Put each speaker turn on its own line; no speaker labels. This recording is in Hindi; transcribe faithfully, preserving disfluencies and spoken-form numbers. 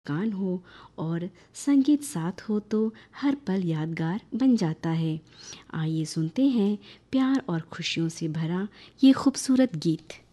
कान हो और संगीत साथ हो तो हर पल यादगार बन जाता है। आइए सुनते हैं प्यार और खुशियों से भरा ये खूबसूरत गीत।